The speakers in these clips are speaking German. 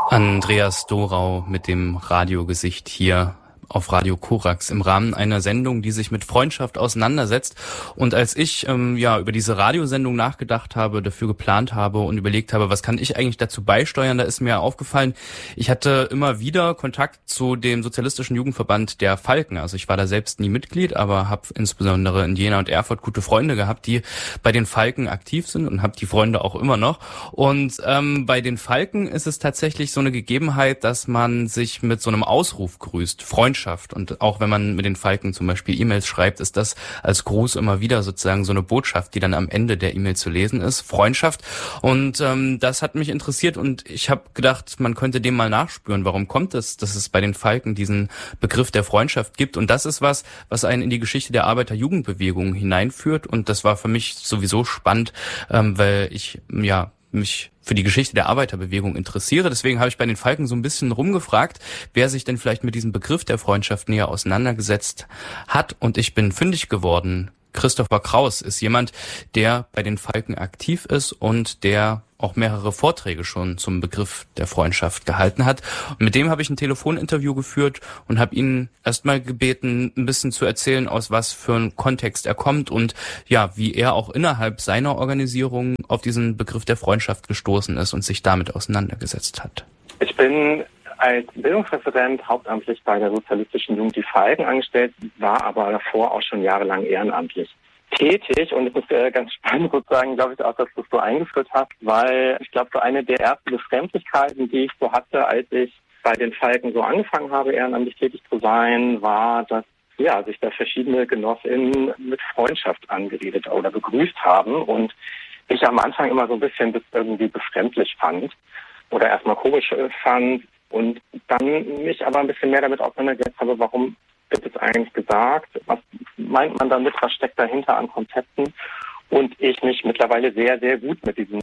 Andreas Dorau mit dem Radiogesicht hier auf Radio Korax im Rahmen einer Sendung, die sich mit Freundschaft auseinandersetzt. Und als ich über diese Radiosendung nachgedacht habe, dafür geplant habe und überlegt habe, was kann ich eigentlich dazu beisteuern, da ist mir aufgefallen, ich hatte immer wieder Kontakt zu dem Sozialistischen Jugendverband der Falken. Also ich war da selbst nie Mitglied, aber habe insbesondere in Jena und Erfurt gute Freunde gehabt, die bei den Falken aktiv sind und habe die Freunde auch immer noch. Und bei den Falken ist es tatsächlich so eine Gegebenheit, dass man sich mit so einem Ausruf grüßt, Freundschaft. Und auch wenn man mit den Falken zum Beispiel E-Mails schreibt, ist das als Gruß immer wieder sozusagen so eine Botschaft, die dann am Ende der E-Mail zu lesen ist, Freundschaft. Und das hat mich interessiert und ich habe gedacht, man könnte dem mal nachspüren, warum kommt es, dass es bei den Falken diesen Begriff der Freundschaft gibt. Und das ist was einen in die Geschichte der Arbeiterjugendbewegung hineinführt. Und das war für mich sowieso spannend, weil ich mich für die Geschichte der Arbeiterbewegung interessiere. Deswegen habe ich bei den Falken so ein bisschen rumgefragt, wer sich denn vielleicht mit diesem Begriff der Freundschaft näher auseinandergesetzt hat. Und ich bin fündig geworden. Christopher Kraus ist jemand, der bei den Falken aktiv ist und der auch mehrere Vorträge schon zum Begriff der Freundschaft gehalten hat. Und mit dem habe ich ein Telefoninterview geführt und habe ihn erstmal gebeten, ein bisschen zu erzählen, aus was für einem Kontext er kommt und ja, wie er auch innerhalb seiner Organisation auf diesen Begriff der Freundschaft gestoßen ist und sich damit auseinandergesetzt hat. Ich bin als Bildungsreferent hauptamtlich bei der Sozialistischen Jugend Die Falken angestellt, war aber davor auch schon jahrelang ehrenamtlich tätig. Und es ist ganz spannend sozusagen, glaube ich, auch, dass du es so eingeführt hast, weil ich glaube, so eine der ersten Befremdlichkeiten, die ich so hatte, als ich bei den Falken so angefangen habe, ehrenamtlich tätig zu sein, war, dass sich da verschiedene GenossInnen mit Freundschaft angeredet oder begrüßt haben und ich am Anfang immer so ein bisschen irgendwie befremdlich fand oder erstmal komisch fand und dann mich aber ein bisschen mehr damit auseinandergesetzt habe, warum wird es eigentlich gesagt, was meint man damit, was steckt dahinter an Konzepten und ich mich mittlerweile sehr, sehr gut mit diesem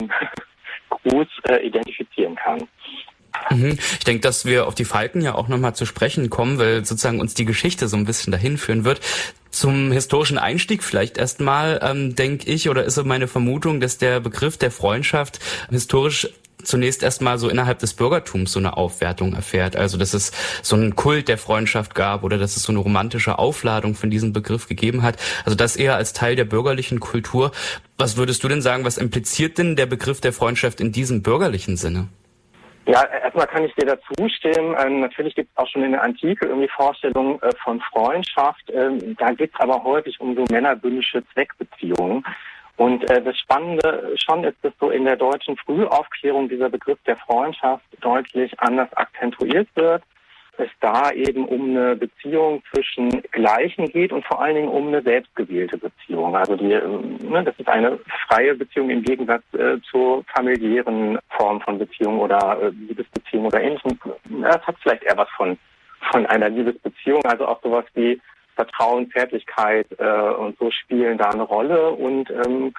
Gruß identifizieren kann. Ich denke, dass wir auf die Falken ja auch nochmal zu sprechen kommen, weil sozusagen uns die Geschichte so ein bisschen dahin führen wird. Zum historischen Einstieg vielleicht erstmal denke ich, oder ist so meine Vermutung, dass der Begriff der Freundschaft historisch zunächst erstmal so innerhalb des Bürgertums so eine Aufwertung erfährt. Also dass es so einen Kult der Freundschaft gab oder dass es so eine romantische Aufladung von diesem Begriff gegeben hat. Also das eher als Teil der bürgerlichen Kultur. Was würdest du denn sagen, was impliziert denn der Begriff der Freundschaft in diesem bürgerlichen Sinne? Ja, erstmal kann ich dir dazu stimmen. Natürlich gibt es auch schon in der Antike irgendwie Vorstellungen von Freundschaft. Da geht es aber häufig um so männerbündische Zweckbeziehungen. Und das Spannende schon ist, dass so in der deutschen Frühaufklärung dieser Begriff der Freundschaft deutlich anders akzentuiert wird. Es da eben um eine Beziehung zwischen Gleichen geht und vor allen Dingen um eine selbstgewählte Beziehung. Also das ist eine freie Beziehung im Gegensatz zur familiären Form von Beziehung oder Liebesbeziehung oder ähnlichem. Das hat vielleicht eher was von einer Liebesbeziehung, also auch sowas wie Vertrauen, Zärtlichkeit und so spielen da eine Rolle und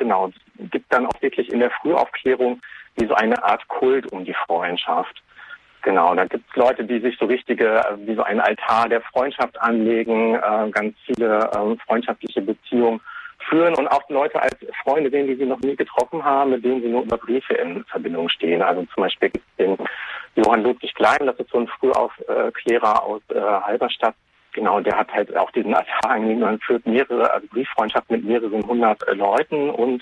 es gibt dann auch wirklich in der Frühaufklärung wie so eine Art Kult um die Freundschaft. Genau, da gibt es Leute, die sich so wie so einen Altar der Freundschaft anlegen, ganz viele freundschaftliche Beziehungen führen und auch Leute als Freunde sehen, die sie noch nie getroffen haben, mit denen sie nur über Briefe in Verbindung stehen. Also zum Beispiel gibt es den Johann Ludwig Klein, das ist so ein Frühaufklärer aus Halberstadt. Genau, der hat halt auch diesen Altar angelegt und führt Brieffreundschaften mit mehreren hundert Leuten und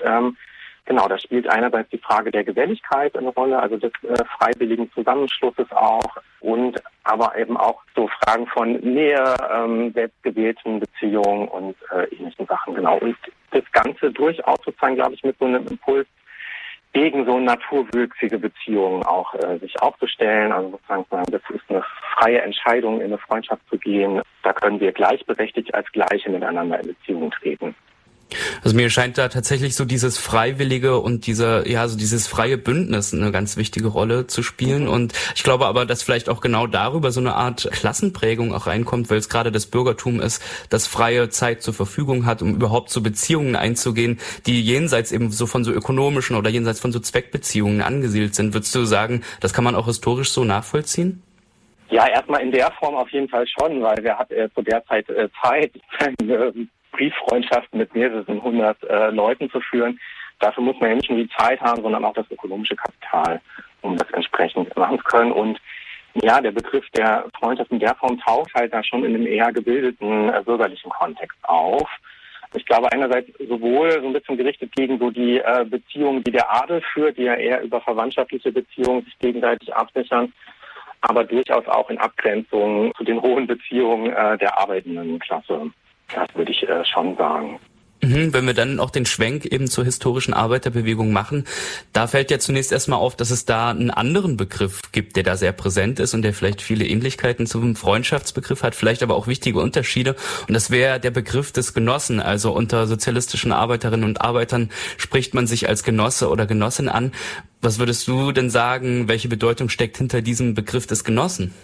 da spielt einerseits die Frage der Geselligkeit eine Rolle, also des freiwilligen Zusammenschlusses auch und aber eben auch so Fragen von Nähe, selbstgewählten Beziehungen und ähnlichen Sachen, genau. Und das Ganze durchaus sozusagen, glaube ich, mit so einem Impuls gegen so naturwüchsige Beziehungen auch sich aufzustellen, also sozusagen das ist eine freie Entscheidung, in eine Freundschaft zu gehen. Da können wir gleichberechtigt als Gleiche miteinander in Beziehung treten. Also mir scheint da tatsächlich so dieses Freiwillige und dieses freie Bündnis eine ganz wichtige Rolle zu spielen. Und ich glaube aber, dass vielleicht auch genau darüber so eine Art Klassenprägung auch reinkommt, weil es gerade das Bürgertum ist, das freie Zeit zur Verfügung hat, um überhaupt so Beziehungen einzugehen, die jenseits eben so von so ökonomischen oder jenseits von so Zweckbeziehungen angesiedelt sind. Würdest du sagen, das kann man auch historisch so nachvollziehen? Ja, erstmal in der Form auf jeden Fall schon, weil wer hat zu der Zeit Zeit, Brieffreundschaften mit mehreren hundert Leuten zu führen. Dafür muss man ja nicht nur die Zeit haben, sondern auch das ökonomische Kapital, um das entsprechend entsprechend machen können. Und ja, der Begriff der Freundschaft in der Form taucht halt da schon in einem eher gebildeten bürgerlichen Kontext auf. Ich glaube einerseits sowohl so ein bisschen gerichtet gegen so die Beziehungen, die der Adel führt, die ja eher über verwandtschaftliche Beziehungen sich gegenseitig absichern, aber durchaus auch in Abgrenzung zu den hohen Beziehungen der arbeitenden Klasse. Das würde ich schon sagen. Wenn wir dann auch den Schwenk eben zur historischen Arbeiterbewegung machen, da fällt ja zunächst erstmal auf, dass es da einen anderen Begriff gibt, der da sehr präsent ist und der vielleicht viele Ähnlichkeiten zum Freundschaftsbegriff hat, vielleicht aber auch wichtige Unterschiede. Und das wäre der Begriff des Genossen. Also unter sozialistischen Arbeiterinnen und Arbeitern spricht man sich als Genosse oder Genossin an. Was würdest du denn sagen, welche Bedeutung steckt hinter diesem Begriff des Genossen?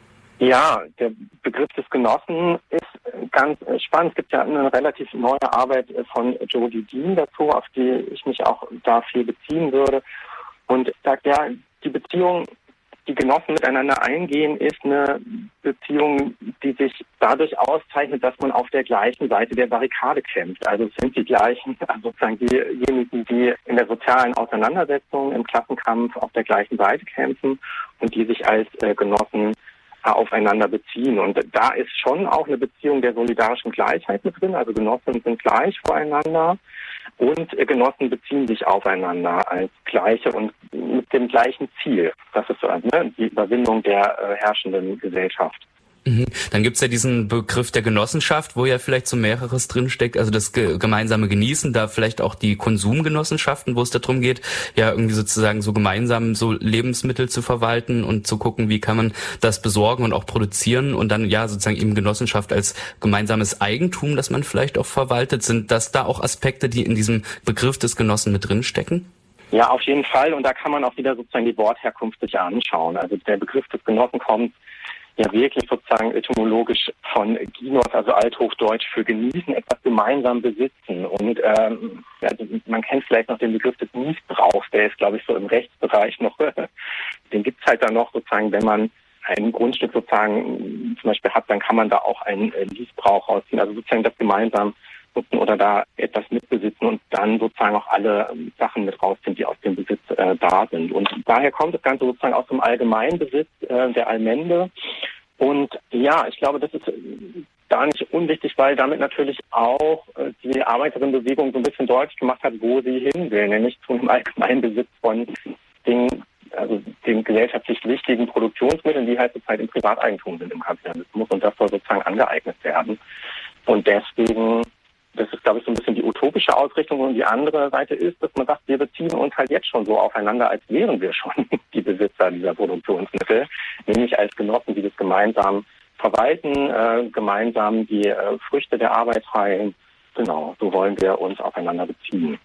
Ja, der Begriff des Genossen ist ganz spannend. Es gibt ja eine relativ neue Arbeit von Jody Dean dazu, auf die ich mich auch da viel beziehen würde. Und sagt ja, die Beziehung, die Genossen miteinander eingehen, ist eine Beziehung, die sich dadurch auszeichnet, dass man auf der gleichen Seite der Barrikade kämpft. Also es sind die gleichen, also sozusagen diejenigen, die in der sozialen Auseinandersetzung, im Klassenkampf auf der gleichen Seite kämpfen und die sich als Genossen aufeinander beziehen. Und da ist schon auch eine Beziehung der solidarischen Gleichheit mit drin. Also Genossen sind gleich voreinander und Genossen beziehen sich aufeinander als Gleiche und mit dem gleichen Ziel. Das ist so, die Überwindung der herrschenden Gesellschaft. Dann gibt's ja diesen Begriff der Genossenschaft, wo ja vielleicht so mehreres drinsteckt, also das gemeinsame Genießen, da vielleicht auch die Konsumgenossenschaften, wo es darum geht, ja irgendwie sozusagen so gemeinsam so Lebensmittel zu verwalten und zu gucken, wie kann man das besorgen und auch produzieren und dann ja sozusagen eben Genossenschaft als gemeinsames Eigentum, das man vielleicht auch verwaltet. Sind das da auch Aspekte, die in diesem Begriff des Genossen mit drinstecken? Ja, auf jeden Fall. Und da kann man auch wieder sozusagen die Wortherkunft sich anschauen. Also der Begriff des Genossen kommt ja wirklich sozusagen etymologisch von Ginos, also althochdeutsch für genießen, etwas gemeinsam besitzen. Und also man kennt vielleicht noch den Begriff des Missbrauchs, der ist, glaube ich, so im Rechtsbereich noch, den gibt's halt dann noch sozusagen, wenn man ein Grundstück sozusagen zum Beispiel hat, dann kann man da auch einen Missbrauch rausziehen, also sozusagen das gemeinsam nutzen oder da etwas mitbesitzen und dann sozusagen auch alle Sachen mit rausziehen, die aus dem Besitz da sind. Und daher kommt das Ganze sozusagen aus dem Allgemeinbesitz der Allmende. Und ja, ich glaube, das ist gar nicht unwichtig, weil damit natürlich auch die Arbeiterinnenbewegung so ein bisschen deutlich gemacht hat, wo sie hin will, nämlich zu einem Allgemeinbesitz von den gesellschaftlich wichtigen Produktionsmitteln, die halt zurzeit im Privateigentum sind im Kapitalismus, und das soll sozusagen angeeignet werden. Und deswegen, das ist, glaube ich, so ein bisschen die utopische Ausrichtung. Und die andere Seite ist, dass man sagt, wir beziehen uns halt jetzt schon so aufeinander, als wären wir schon die Besitzer dieser Produktionsmittel, nämlich als Genossen, die das gemeinsam verwalten, gemeinsam die Früchte der Arbeit teilen. Genau, so wollen wir uns aufeinander beziehen.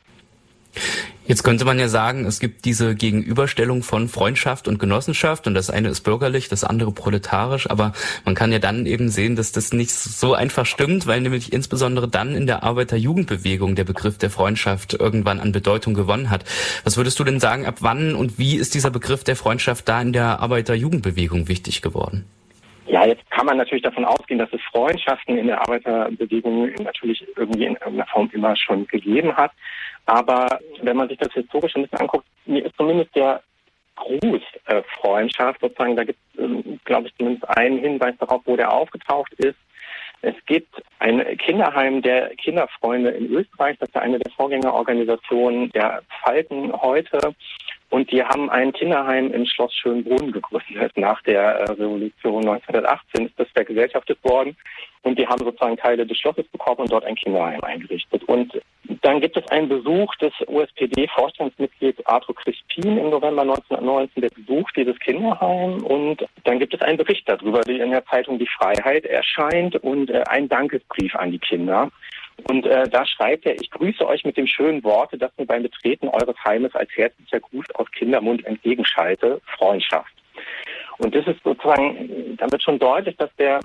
Jetzt könnte man ja sagen, es gibt diese Gegenüberstellung von Freundschaft und Genossenschaft und das eine ist bürgerlich, das andere proletarisch, aber man kann ja dann eben sehen, dass das nicht so einfach stimmt, weil nämlich insbesondere dann in der Arbeiterjugendbewegung der Begriff der Freundschaft irgendwann an Bedeutung gewonnen hat. Was würdest du denn sagen, ab wann und wie ist dieser Begriff der Freundschaft da in der Arbeiterjugendbewegung wichtig geworden? Ja, jetzt kann man natürlich davon ausgehen, dass es Freundschaften in der Arbeiterbewegung natürlich irgendwie in irgendeiner Form immer schon gegeben hat. Aber wenn man sich das historisch ein bisschen anguckt, mir ist zumindest der Gruß Freundschaft sozusagen, da gibt es, glaube ich, zumindest einen Hinweis darauf, wo der aufgetaucht ist. Es gibt ein Kinderheim der Kinderfreunde in Österreich, das ist eine der Vorgängerorganisationen der Falken heute. Und die haben ein Kinderheim im Schloss Schönbrunn gegründet. Nach der Revolution 1918 ist das vergesellschaftet worden. Und die haben sozusagen Teile des Schlosses bekommen und dort ein Kinderheim eingerichtet. Und dann gibt es einen Besuch des USPD-Vorstandsmitglieds Arthur Crispin im November 1919, der besucht dieses Kinderheim. Und dann gibt es einen Bericht darüber, der in der Zeitung Die Freiheit erscheint und ein Dankesbrief an die Kinder. Und da schreibt er: Ich grüße euch mit dem schönen Worte, das mir beim Betreten eures Heimes als herzlicher Gruß aus Kindermund entgegenschalte: Freundschaft. Und das ist sozusagen, da wird schon deutlich, dass das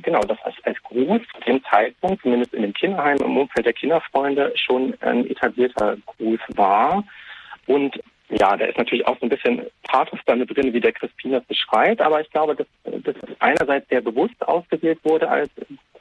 als Gruß zu dem Zeitpunkt, zumindest in dem Kinderheim im Umfeld der Kinderfreunde, schon ein etablierter Gruß war. Und ja, da ist natürlich auch so ein bisschen Pathos damit drin, wie der Crispin das beschreibt, aber ich glaube, dass das einerseits sehr bewusst ausgewählt wurde als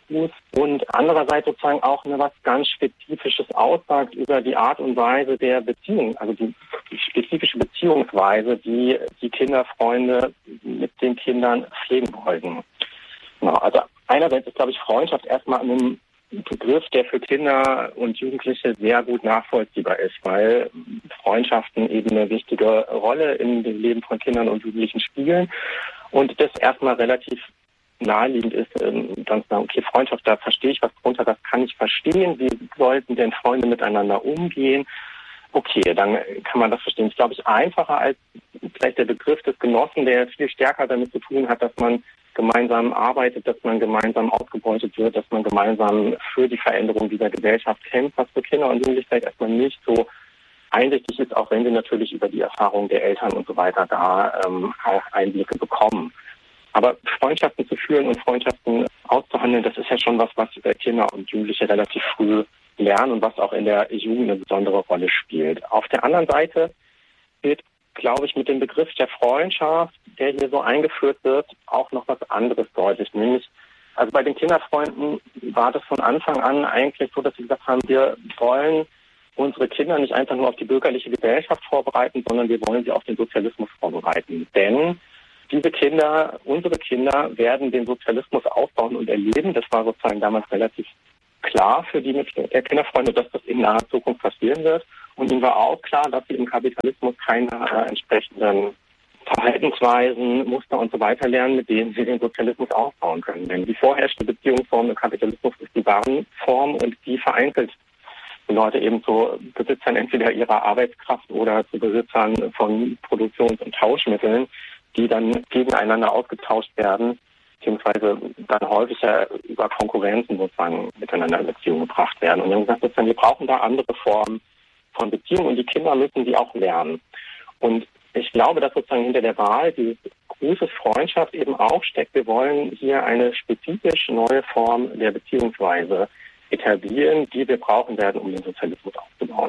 Gruß und andererseits sozusagen auch was ganz Spezifisches aussagt über die Art und Weise der Beziehung, also die spezifische Beziehungsweise, die die Kinderfreunde mit den Kindern pflegen wollten. Genau, also einerseits ist, glaube ich, Freundschaft erstmal ein Begriff, der für Kinder und Jugendliche sehr gut nachvollziehbar ist, weil Freundschaften eben eine wichtige Rolle in dem Leben von Kindern und Jugendlichen spielen und das erstmal relativ naheliegend ist, dann zu sagen, okay, Freundschaft, da verstehe ich was drunter, das kann ich verstehen, wie sollten denn Freunde miteinander umgehen? Okay, dann kann man das verstehen. Ist, glaube ich, einfacher als vielleicht der Begriff des Genossen, der viel stärker damit zu tun hat, dass man gemeinsam arbeitet, dass man gemeinsam ausgebeutet wird, dass man gemeinsam für die Veränderung dieser Gesellschaft kämpft, was für Kinder und Jugendliche vielleicht erstmal nicht so einsichtig ist, auch wenn sie natürlich über die Erfahrung der Eltern und so weiter da auch Einblicke bekommen. Aber Freundschaften zu führen und Freundschaften auszuhandeln, das ist ja schon was Kinder und Jugendliche relativ früh lernen und was auch in der Jugend eine besondere Rolle spielt. Auf der anderen Seite wird, glaube ich, mit dem Begriff der Freundschaft, der hier so eingeführt wird, auch noch was anderes deutlich. Nämlich, also bei den Kinderfreunden war das von Anfang an eigentlich so, dass sie gesagt haben, wir wollen unsere Kinder nicht einfach nur auf die bürgerliche Gesellschaft vorbereiten, sondern wir wollen sie auf den Sozialismus vorbereiten. Denn diese Kinder, unsere Kinder, werden den Sozialismus aufbauen und erleben. Das war sozusagen damals relativ klar für die der Kinderfreunde, dass das in naher Zukunft passieren wird. Und ihnen war auch klar, dass sie im Kapitalismus keine entsprechenden Verhaltensweisen, Muster und so weiter lernen, mit denen sie den Sozialismus aufbauen können. Denn die vorherrschende Beziehungsform im Kapitalismus ist die Warenform und die vereinzelt die Leute eben zu Besitzern entweder ihrer Arbeitskraft oder zu Besitzern von Produktions- und Tauschmitteln, die dann gegeneinander ausgetauscht werden, beziehungsweise dann häufiger über Konkurrenzen sozusagen miteinander in Beziehung gebracht werden. Und dann gesagt sozusagen, wir brauchen da andere Formen von Beziehungen und die Kinder müssen die auch lernen. Und ich glaube, dass sozusagen hinter der Wahl diese große Freundschaft eben auch steckt. Wir wollen hier eine spezifisch neue Form der Beziehungsweise etablieren, die wir brauchen werden, um den Sozialismus aufzubauen.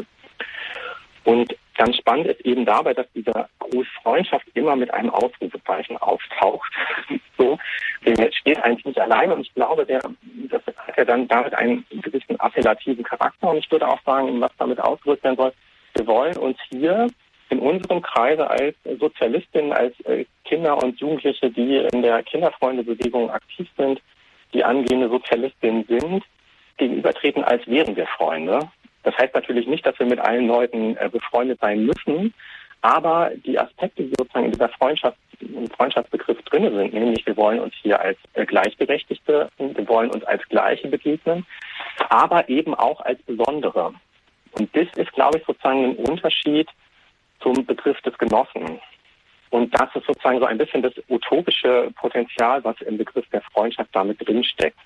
Und ganz spannend ist eben dabei, dass dieser Gruß Freundschaft immer mit einem Ausrufezeichen auftaucht. So, der steht eigentlich nicht alleine und ich glaube, das hat ja dann damit einen gewissen appellativen Charakter und ich würde auch sagen, was damit ausgedrückt werden soll, wir wollen uns hier in unserem Kreise als Sozialistinnen, als Kinder und Jugendliche, die in der Kinderfreundebewegung aktiv sind, die angehende Sozialistinnen sind, gegenübertreten, als wären wir Freunde. Das heißt natürlich nicht, dass wir mit allen Leuten befreundet sein müssen, aber die Aspekte, die sozusagen in dieser im Freundschaftsbegriff drin sind, nämlich wir wollen uns hier als Gleichberechtigte, wir wollen uns als Gleiche begegnen, aber eben auch als Besondere. Und das ist, glaube ich, sozusagen ein Unterschied zum Begriff des Genossen. Und das ist sozusagen so ein bisschen das utopische Potenzial, was im Begriff der Freundschaft damit drinsteckt.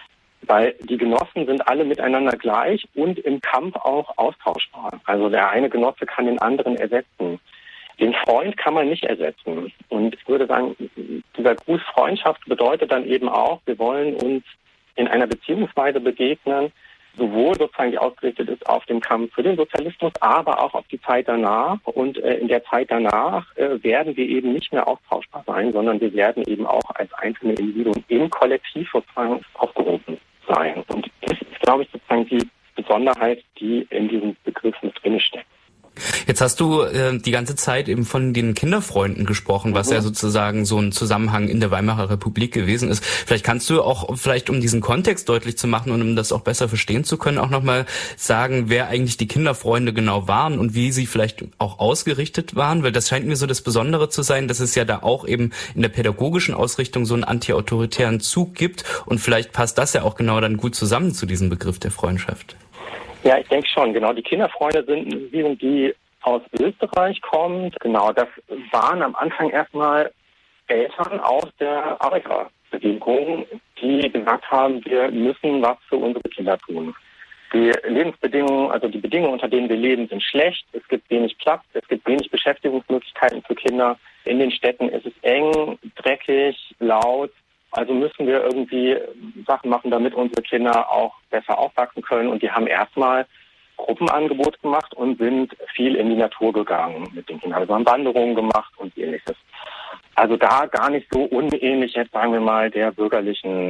Weil die Genossen sind alle miteinander gleich und im Kampf auch austauschbar. Also der eine Genosse kann den anderen ersetzen. Den Freund kann man nicht ersetzen. Und ich würde sagen, dieser Gruß Freundschaft bedeutet dann eben auch, wir wollen uns in einer Beziehungsweise begegnen, sowohl sozusagen die ausgerichtet ist auf den Kampf für den Sozialismus, aber auch auf die Zeit danach. Und in der Zeit danach werden wir eben nicht mehr austauschbar sein, sondern wir werden eben auch als einzelne Individuen im Kollektiv sozusagen aufgerufen sein. Und das ist, glaube ich, sozusagen die Besonderheit, die in diesem Begriff mit drin steckt. Jetzt hast du die ganze Zeit eben von den Kinderfreunden gesprochen, was ja sozusagen so ein Zusammenhang in der Weimarer Republik gewesen ist. Vielleicht kannst du auch, um diesen Kontext deutlich zu machen und um das auch besser verstehen zu können, auch nochmal sagen, wer eigentlich die Kinderfreunde genau waren und wie sie vielleicht auch ausgerichtet waren, weil das scheint mir so das Besondere zu sein, dass es ja da auch eben in der pädagogischen Ausrichtung so einen antiautoritären Zug gibt und vielleicht passt das ja auch genau dann gut zusammen zu diesem Begriff der Freundschaft. Ja, ich denke schon. Genau, die Kinderfreunde sind eine Bewegung, die aus Österreich kommt. Genau, das waren am Anfang erstmal Eltern aus der Arbeiterbewegung, die gesagt haben, wir müssen was für unsere Kinder tun. Die Lebensbedingungen, also die Bedingungen, unter denen wir leben, sind schlecht. Es gibt wenig Platz, es gibt wenig Beschäftigungsmöglichkeiten für Kinder. In den Städten ist es eng, dreckig, laut. Also müssen wir irgendwie Sachen machen, damit unsere Kinder auch besser aufwachsen können. Und die haben erstmal Gruppenangebot gemacht und sind viel in die Natur gegangen mit den Kindern. Also haben Wanderungen gemacht und ähnliches. Also da gar nicht so unähnlich jetzt, sagen wir mal, der bürgerlichen Jugend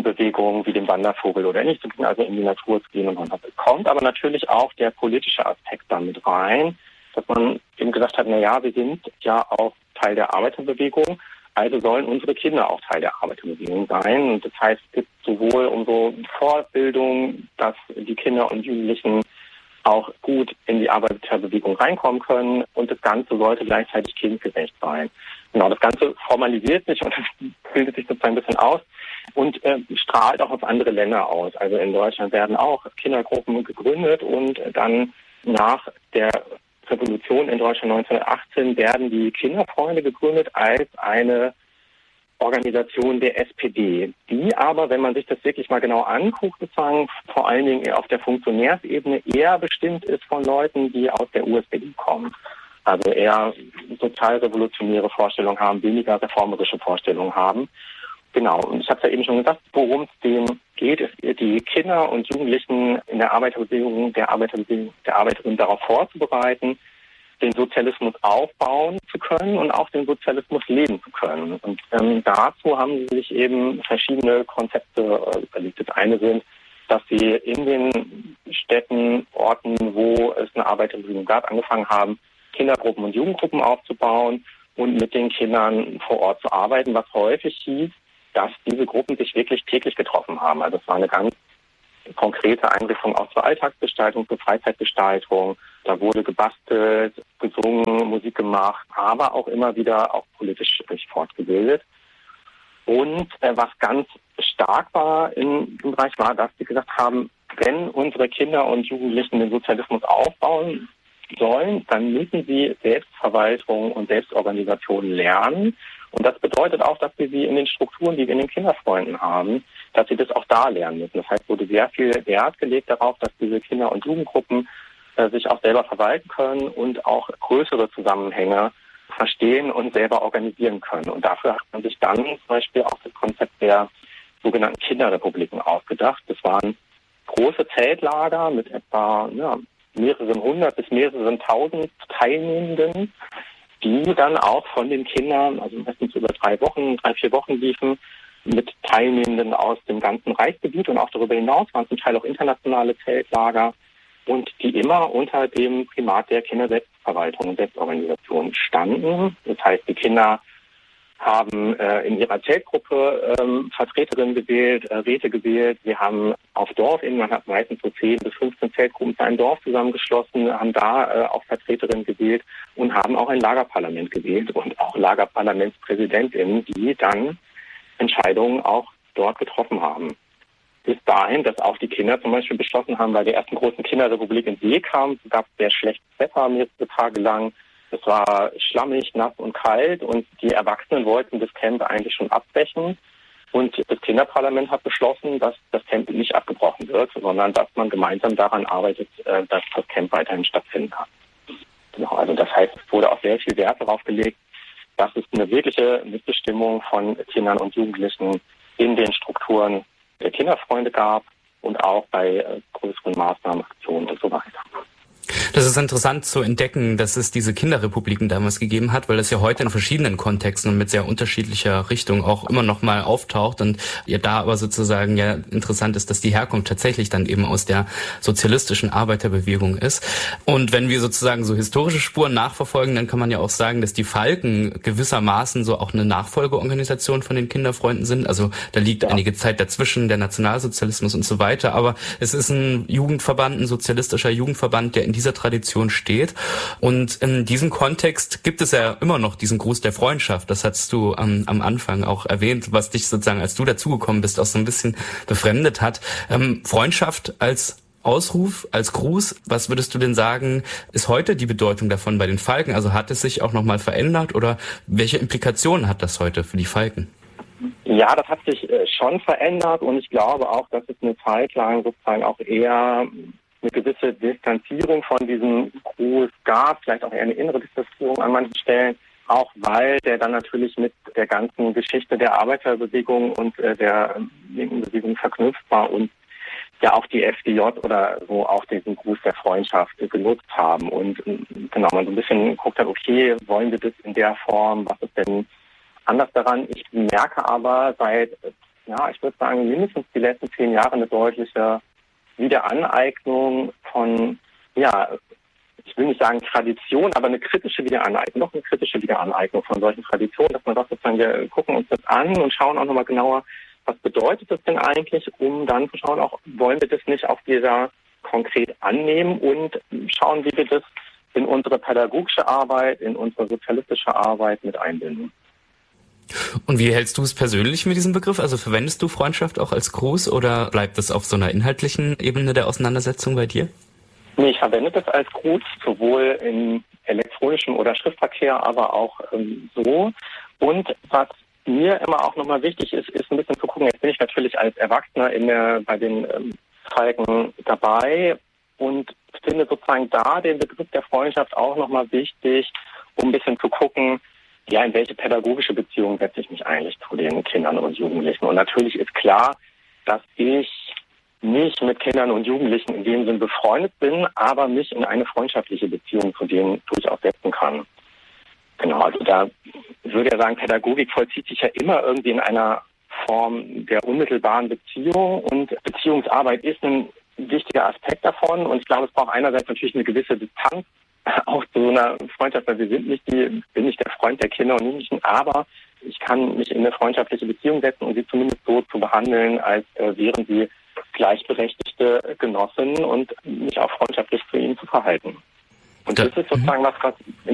Jugendbewegungen wie dem Wandervogel oder nicht, also in die Natur zu gehen und so. Es kommt aber natürlich auch der politische Aspekt damit rein, dass man eben gesagt hat, wir sind ja auch Teil der Arbeiterbewegung, also sollen unsere Kinder auch Teil der Arbeiterbewegung sein. Und das heißt, es gibt sowohl um so Vorbildung, dass die Kinder und Jugendlichen auch gut in die Arbeiterbewegung reinkommen können, und das Ganze sollte gleichzeitig kindgerecht sein. Genau, das Ganze formalisiert sich und bildet sich sozusagen ein bisschen aus und strahlt auch auf andere Länder aus. Also in Deutschland werden auch Kindergruppen gegründet, und dann nach der Revolution in Deutschland 1918 werden die Kinderfreunde gegründet als eine Organisation der SPD, die aber, wenn man sich das wirklich mal genau anguckt, sozusagen vor allen Dingen eher auf der Funktionärsebene eher bestimmt ist von Leuten, die aus der USPD kommen. Also eher sozialrevolutionäre Vorstellungen haben, weniger reformerische Vorstellungen haben. Genau, und ich habe es ja eben schon gesagt, worum es denen geht, ist, die Kinder und Jugendlichen in der Arbeiterbewegung, der Arbeiterin darauf vorzubereiten, den Sozialismus aufbauen zu können und auch den Sozialismus leben zu können. Und dazu haben sie sich eben verschiedene Konzepte überlegt. Das eine sind, dass sie in den Städten, Orten, wo es eine Arbeiterbewegung gab, angefangen haben, Kindergruppen und Jugendgruppen aufzubauen und mit den Kindern vor Ort zu arbeiten, was häufig hieß, dass diese Gruppen sich wirklich täglich getroffen haben. Also es war eine ganz konkrete Einrichtung auch zur Alltagsgestaltung, zur Freizeitgestaltung. Da wurde gebastelt, gesungen, Musik gemacht, aber auch immer wieder auch politisch sich fortgebildet. Und was ganz stark war in dem Bereich war, dass sie gesagt haben, wenn unsere Kinder und Jugendlichen den Sozialismus aufbauen sollen, dann müssen sie Selbstverwaltung und Selbstorganisation lernen. Und das bedeutet auch, dass wir sie in den Strukturen, die wir in den Kinderfreunden haben, dass sie das auch da lernen müssen. Das heißt, wurde sehr viel Wert gelegt darauf, dass diese Kinder- und Jugendgruppen sich auch selber verwalten können und auch größere Zusammenhänge verstehen und selber organisieren können. Und dafür hat man sich dann zum Beispiel auch das Konzept der sogenannten Kinderrepubliken ausgedacht. Das waren große Zeltlager mit etwa mehreren hundert bis mehreren tausend Teilnehmenden, die dann auch von den Kindern, also meistens über 3 Wochen, 4 Wochen liefen, mit Teilnehmenden aus dem ganzen Reichsgebiet und auch darüber hinaus, waren zum Teil auch internationale Zeltlager, und die immer unter dem Primat der Kinderselbstverwaltung und Selbstorganisation standen. Das heißt, die Kinder haben in ihrer Zeltgruppe Vertreterinnen gewählt, Räte gewählt. Wir haben auf Dorfebene, man hat meistens so 10 bis 15 Zeltgruppen zu einem Dorf zusammengeschlossen, haben da auch Vertreterinnen gewählt und haben auch ein Lagerparlament gewählt und auch Lagerparlamentspräsidentinnen, die dann Entscheidungen auch dort getroffen haben. Bis dahin, dass auch die Kinder zum Beispiel beschlossen haben, weil der ersten großen Kinderrepublik in See kam, gab es sehr schlechtes Wetter mehrere Tage lang. Es war schlammig, nass und kalt, und die Erwachsenen wollten das Camp eigentlich schon abbrechen. Und das Kinderparlament hat beschlossen, dass das Camp nicht abgebrochen wird, sondern dass man gemeinsam daran arbeitet, dass das Camp weiterhin stattfinden kann. Genau, also das heißt, es wurde auch sehr viel Wert darauf gelegt, dass es eine wirkliche Mitbestimmung von Kindern und Jugendlichen in den Strukturen der Kinderfreunde gab und auch bei größeren Maßnahmen, Aktionen und so weiter. Das ist interessant zu entdecken, dass es diese Kinderrepubliken damals gegeben hat, weil das ja heute in verschiedenen Kontexten und mit sehr unterschiedlicher Richtung auch immer noch mal auftaucht, und ja da aber sozusagen ja interessant ist, dass die Herkunft tatsächlich dann eben aus der sozialistischen Arbeiterbewegung ist. Und wenn wir sozusagen so historische Spuren nachverfolgen, dann kann man ja auch sagen, dass die Falken gewissermaßen so auch eine Nachfolgeorganisation von den Kinderfreunden sind. Also da liegt einige Zeit dazwischen, der Nationalsozialismus und so weiter, aber es ist ein Jugendverband, ein sozialistischer Jugendverband, der in dieser Tradition steht. Und in diesem Kontext gibt es ja immer noch diesen Gruß der Freundschaft. Das hast du am Anfang auch erwähnt, was dich sozusagen, als du dazugekommen bist, auch so ein bisschen befremdet hat. Freundschaft als Ausruf, als Gruß, was würdest du denn sagen, ist heute die Bedeutung davon bei den Falken? Also hat es sich auch nochmal verändert, oder welche Implikationen hat das heute für die Falken? Ja, das hat sich schon verändert, und ich glaube auch, dass es eine Zeit lang sozusagen auch eher eine gewisse Distanzierung von diesem Gruß gab, vielleicht auch eher eine innere Distanzierung an manchen Stellen, auch weil der dann natürlich mit der ganzen Geschichte der Arbeiterbewegung und der linken Bewegung verknüpft war und ja auch die FDJ oder so auch diesen Gruß der Freundschaft genutzt haben. Und genau, man so ein bisschen geguckt hat, okay, wollen wir das in der Form, was ist denn anders daran? Ich merke aber seit ich würde sagen, mindestens die letzten 10 Jahre eine deutliche Wiederaneignung von, ich will nicht sagen Tradition, aber eine kritische Wiederaneignung von solchen Traditionen, dass man sagt sozusagen, wir gucken uns das an und schauen auch nochmal genauer, was bedeutet das denn eigentlich, um dann zu schauen, auch wollen wir das nicht auf dieser konkret annehmen und schauen, wie wir das in unsere pädagogische Arbeit, in unsere sozialistische Arbeit mit einbinden. Und wie hältst du es persönlich mit diesem Begriff? Also verwendest du Freundschaft auch als Gruß oder bleibt das auf so einer inhaltlichen Ebene der Auseinandersetzung bei dir? Nee, ich verwende das als Gruß, sowohl im elektronischen oder Schriftverkehr, aber auch so. Und was mir immer auch nochmal wichtig ist, ist ein bisschen zu gucken, jetzt bin ich natürlich als Erwachsener bei den Falken dabei und finde sozusagen da den Begriff der Freundschaft auch nochmal wichtig, um ein bisschen zu gucken, in welche pädagogische Beziehung setze ich mich eigentlich zu den Kindern und Jugendlichen. Und natürlich ist klar, dass ich nicht mit Kindern und Jugendlichen in dem Sinn befreundet bin, aber mich in eine freundschaftliche Beziehung zu denen durchaus setzen kann. Genau, also da würde ich sagen, Pädagogik vollzieht sich ja immer irgendwie in einer Form der unmittelbaren Beziehung und Beziehungsarbeit ist ein wichtiger Aspekt davon und ich glaube, es braucht einerseits natürlich eine gewisse Distanz auch zu so einer Freundschaft, weil bin nicht der Freund der Kinder und Jugendlichen, aber ich kann mich in eine freundschaftliche Beziehung setzen und sie zumindest so zu behandeln, als wären sie gleichberechtigte Genossinnen und mich auch freundschaftlich zu ihnen zu verhalten. Und das ist sozusagen was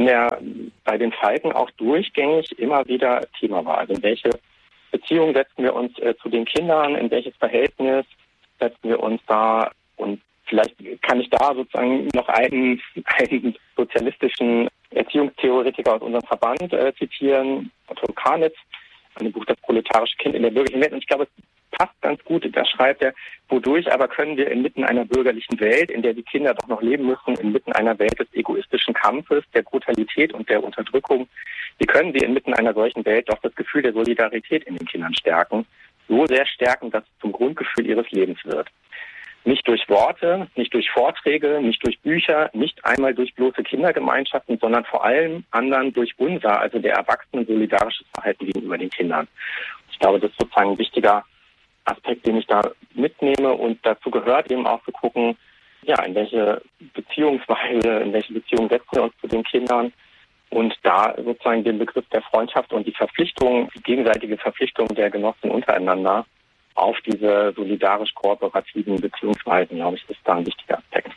bei den Falken auch durchgängig immer wieder Thema war. Also in welche Beziehung setzen wir uns zu den Kindern, in welches Verhältnis setzen wir uns da und vielleicht kann ich da sozusagen noch einen sozialistischen Erziehungstheoretiker aus unserem Verband zitieren, Otto Karnitz, in dem Buch Das proletarische Kind in der bürgerlichen Welt. Und ich glaube, es passt ganz gut, da schreibt er, wodurch aber können wir inmitten einer bürgerlichen Welt, in der die Kinder doch noch leben müssen, inmitten einer Welt des egoistischen Kampfes, der Brutalität und der Unterdrückung, wie können wir inmitten einer solchen Welt doch das Gefühl der Solidarität in den Kindern stärken, so sehr stärken, dass es zum Grundgefühl ihres Lebens wird. Nicht durch Worte, nicht durch Vorträge, nicht durch Bücher, nicht einmal durch bloße Kindergemeinschaften, sondern vor allem anderen durch unser, also der Erwachsenen, solidarisches Verhalten gegenüber den Kindern. Ich glaube, das ist sozusagen ein wichtiger Aspekt, den ich da mitnehme und dazu gehört eben auch zu gucken, in welche Beziehung setzen wir uns zu den Kindern und da sozusagen den Begriff der Freundschaft und die gegenseitige Verpflichtung der Genossen untereinander auf diese solidarisch-kooperativen Beziehungsweisen, glaube ich, ist da ein wichtiger Aspekt.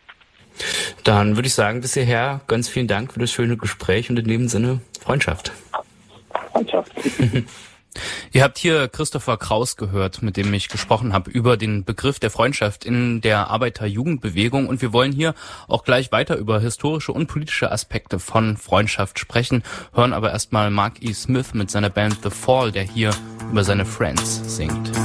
Dann würde ich sagen, bis hierher ganz vielen Dank für das schöne Gespräch und in dem Sinne Freundschaft. Freundschaft. Ihr habt hier Christopher Kraus gehört, mit dem ich gesprochen habe über den Begriff der Freundschaft in der Arbeiter-Jugendbewegung und wir wollen hier auch gleich weiter über historische und politische Aspekte von Freundschaft sprechen, hören aber erstmal Mark E. Smith mit seiner Band The Fall, der hier über seine Friends singt.